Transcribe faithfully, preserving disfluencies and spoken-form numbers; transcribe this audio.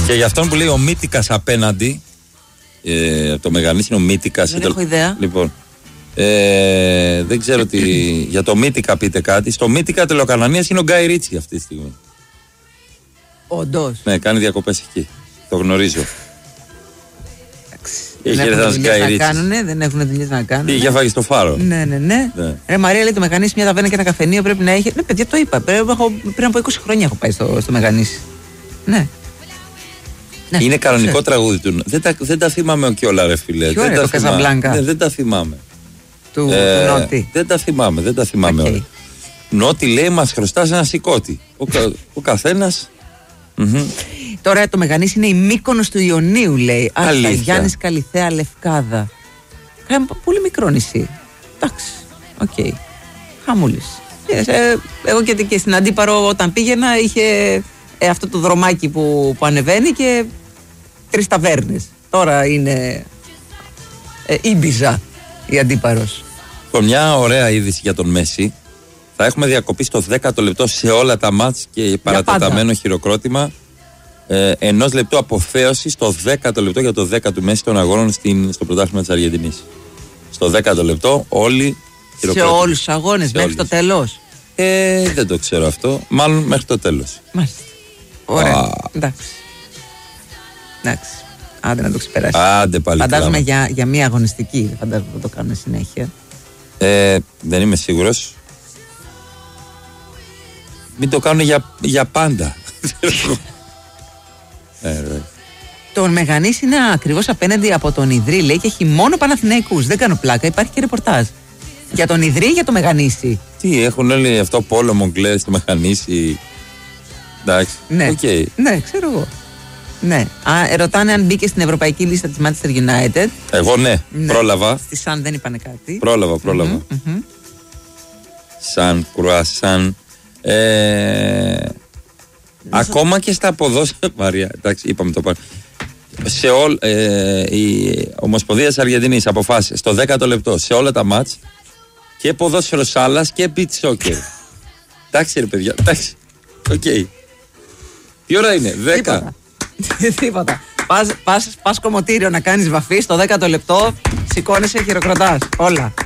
Και για αυτόν που λέει ο Μύτικας απέναντι, ε, το Μεγανής είναι ο Μύτικας. Δεν έχω το... ιδέα. Λοιπόν, ε, δεν ξέρω τι. Για το Μύτικα πείτε κάτι. Στο Μύτικα Τελοκανανίας είναι ο Γκάι Ρίτσι αυτή τη στιγμή. Όντως. Ναι, κάνει διακοπές εκεί. Το γνωρίζω. Δεν έχουν δουλειές να κάνουνε, δεν έχουν δουλειές να κάνουν. Είχε φάγει στο Φάρο. Ναι, ναι, ναι. ναι. Ρε Μαρία, λέει το Μεγανήσι μια ταβέρνα και ένα καφενείο πρέπει να έχει. Ναι, παιδιά, το είπα. Πρέπει, έχω, πριν από είκοσι χρόνια έχω πάει στο, στο Μεγανήσι. Ναι. ναι. Είναι κανονικό ξέρω. Τραγούδι του. Δεν τα, δεν τα θυμάμαι κιόλα, ρε φίλε. Ποιο είναι το Καζαμπλάνκα. Ναι, δεν τα θυμάμαι. Του, ε, του Νότι. Δεν τα θυμάμαι, δεν τα θυμάμαι okay. όλα. Νότι λέει μας χρωστάς ένα σηκώτη. Ο, κα, ο καθένας. Mm-hmm. Τώρα το Μεγανήσι είναι η Μύκονος του Ιωνίου, λέει. Άστα, Γιάννης, Καλιθέα, Λευκάδα. Ένα πολύ μικρό νησί. Εντάξει, οκ. Okay. Χαμούλης. Yes, ε, εγώ και, και στην Αντίπαρο όταν πήγαινα είχε ε, αυτό το δρομάκι που, που ανεβαίνει και τρεις ταβέρνες. Τώρα είναι ε, Ήμπιζα η Αντίπαρος. Λοιπόν, μια ωραία είδηση για τον Μέση. Θα έχουμε διακοπή στο δέκατο λεπτό σε όλα τα μάτς και παρατεταμένο χειροκρότημα. Ε, ενός λεπτού αποθέωση στο δέκατο λεπτό για το δέκα του Μέση των αγώνων στην, στο πρωτάθλημα της Αργεντινής. Στο δέκατο λεπτό όλοι χειροκρότημα. Σε όλους τους αγώνες, μέχρι το τέλος. Ε, δεν το ξέρω αυτό. Μάλλον μέχρι το τέλος. Μάλιστα. Ωραία. Εντάξει. Εντάξει. Άντε να το ξεπεράσει. Άντε πάλι. Φαντάζομαι για, για μία αγωνιστική. Δεν φαντάζομαι να το κάνουμε συνέχεια. Ε, δεν είμαι σίγουρος. Μην το κάνουν για, για πάντα. ε, Τον Μεγανής είναι ακριβώς απέναντι από τον Ιδρύ, λέει, και έχει μόνο Παναθηναϊκούς. Δεν κάνω πλάκα, υπάρχει και ρεπορτάζ. Για τον Ιδρύ ή για το Μεγανήσι. Τι, έχουν όλοι αυτό πόλο Μογκλέ στο Μεγανήσι. Εντάξει. Ναι, okay. ναι, ξέρω εγώ. Ναι. Α, ρωτάνε αν μπήκε στην ευρωπαϊκή λίστα της Manchester United. Εγώ ναι, ναι. πρόλαβα. Στη Σαν δεν είπανε κάτι. Πρόλαβα, πρόλαβα. Mm-hmm, mm-hmm. Σαν, Κρουάσαν. Ε, ακόμα και στα ποδόσφαιρα. Μαρία, εντάξει, είπαμε το πάνω. Σε όλ, ε, η Ομοσπονδία της Αργεντινής αποφάσισε στο δέκατο λεπτό σε όλα τα μάτς και ποδόσφαιρο σάλας και beach soccer. Εντάξει ρε παιδιά, εντάξει. Οκ. Okay. Τι ώρα είναι, δέκα. Τίποτα. Πας, πας, πας κομμωτήριο να κάνεις βαφή στο δέκατο λεπτό, σηκώνεσαι, χειροκροτάς. Όλα.